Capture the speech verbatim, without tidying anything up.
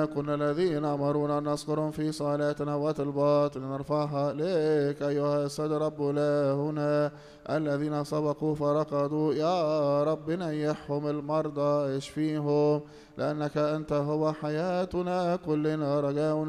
كنا الذين أمرونا أن نذكرهم في صلاتنا وطلبات لنرفعها لك أيها السيد رب إلهنا. الذين سبقوا فرقدوا يا رب نيحهم المرضى اشفيهم، لأنك أنت هو حياتنا كلنا رجاؤنا